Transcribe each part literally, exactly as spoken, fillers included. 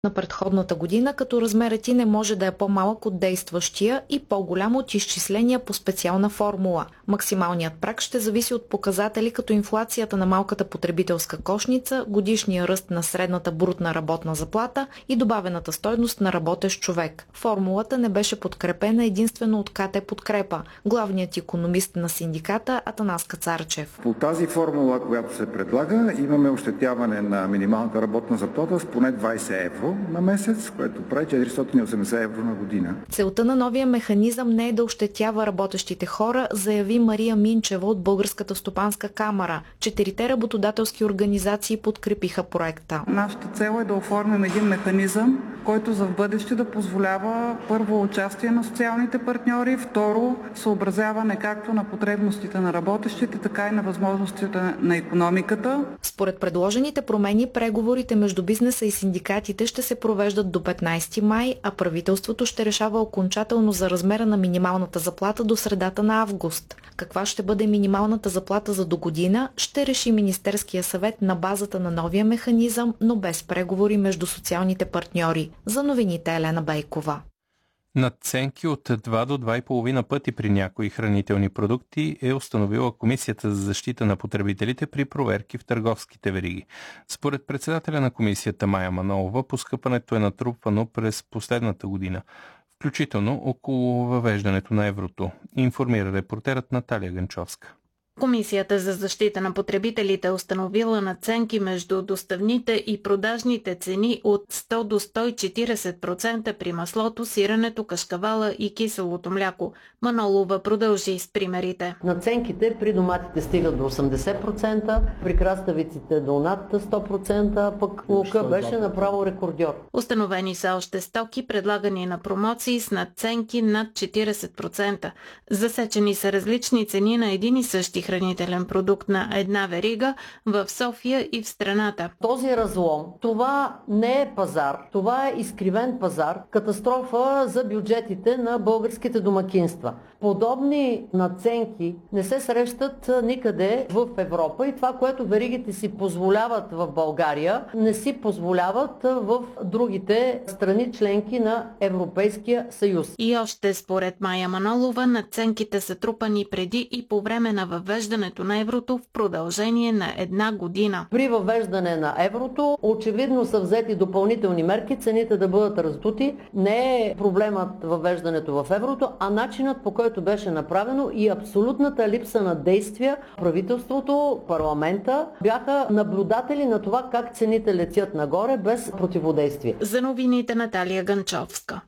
на предходната година, като размерът и не може да е по-малък от действащия и по-голям от изчисления по специална формула. Максималният праг ще зависи от показатели като инфлацията на малката потребителска кошница, годишния ръст на средната брутна работна заплата и добавената стойност на работещ човек. Формулата не беше подкрепена единствено от КТ Подкрепа, главният икономист на синдиката Атанас Кацарчев. По тази формула, която се предлага, имаме ощетяване на минималната работна заплата с поне двайсет евро на месец, което прави четиристотин и осемдесет евро на година. Целта на новия механизъм не е да ощетява работещите хора, заяви Мария Минчева от Българската стопанска камара. Четирите работодателски организации подкрепиха проекта. Нашата цел е да оформим един механизъм, който за в бъдеще да позволява първо участие на социалните партньори, второ съобразяване както на потребностите на работещите, така и на възможностите на икономиката. Според предложените промени, преговорите между бизнеса и синдикатите ще се провеждат до петнайсети май, а правителството ще решава окончателно за размера на минималната заплата до средата на август. Каква ще бъде минималната заплата за догодина, ще реши Министерския съвет на базата на новия механизъм, но без преговори между социалните партньори. За новините Елена Бейкова. Надценки от два до два и половина пъти при някои хранителни продукти е установила Комисията за защита на потребителите при проверки в търговските вериги. Според председателя на комисията Мая Манолова, поскъпването е натрупвано през последната година, включително около въвеждането на еврото, информира репортерът Наталия Генчовска. Комисията за защита на потребителите е установила надценки между доставните и продажните цени от сто до сто и четирийсет процента при маслото, сиренето, кашкавала и киселото мляко. Манолова продължи с примерите. Надценките при доматите стигат до осемдесет процента, при краставиците до над сто процента, пък лука беше направо рекордьор. Установени са още стоки, предлагани на промоции с надценки над четирийсет процента. Засечени са различни цени на един и същи хранителен продукт на една верига в София и в страната. Този разлом, това не е пазар, това е изкривен пазар, катастрофа за бюджетите на българските домакинства. Подобни надценки не се срещат никъде в Европа и това, което веригите си позволяват в България, не си позволяват в другите страни членки на Европейския съюз. И още според Мая Манолова, надценките са трупани преди и по време на въвеждането на еврото в продължение на една година. При въвеждане на еврото очевидно са взети допълнителни мерки, цените да бъдат раздути. Не е проблемът въвеждането в еврото, а начинът, по който беше направено и абсолютната липса на действия. Правителството, парламента бяха наблюдатели на това как цените летят нагоре без противодействие. За новините Наталия Ганчовска.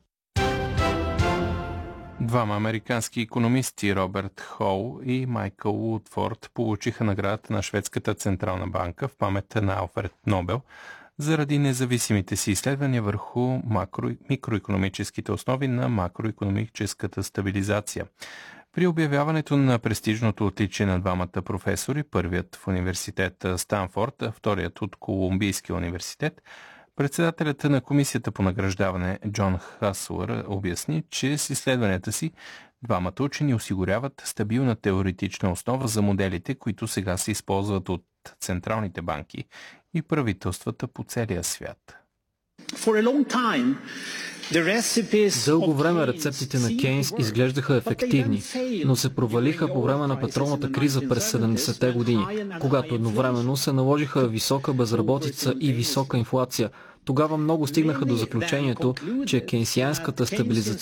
Двама американски икономисти, Роберт Хол и Майкъл Уотфорд, получиха наградата на Шведската централна банка в памет на Алфред Нобел заради независимите си изследвания върху макро... микроикономическите основи на макроикономическата стабилизация. При обявяването на престижното отличие на двамата професори, първият в университета Станфорд, а вторият от Колумбийския университет, председателят на комисията по награждаване Джон Хаслър обясни, че с изследванията си двамата учени осигуряват стабилна теоретична основа за моделите, които сега се използват от централните банки и правителствата по целия свят. Дълго време рецептите на Кейнс изглеждаха ефективни, но се провалиха по време на петролната криза през седемдесетте години, когато едновременно се наложиха висока безработица и висока инфлация. Тогава много стигнаха до заключението, че кейнсианската стабилизационна